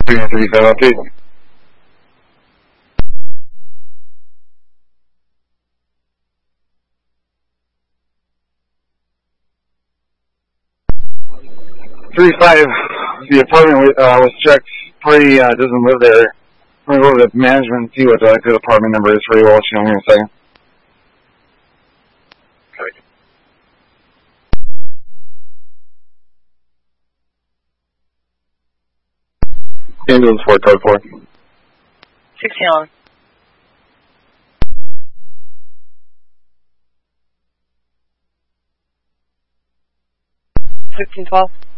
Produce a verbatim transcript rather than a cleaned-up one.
three nine three five update. three five, the apartment uh, was checked. Party uh, doesn't live there. I'm going to go to the management and see what the good apartment number is for you. I'll show you in a second. Ambulance four, code four. sixteen on. fifteen twelve.